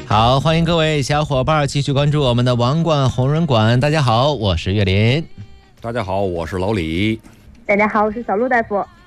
好，欢迎各位小伙伴继续关注我们的王冠红人馆。大家好，我是岳林。 大家好，我是老李。 大家好，我是小陆大夫。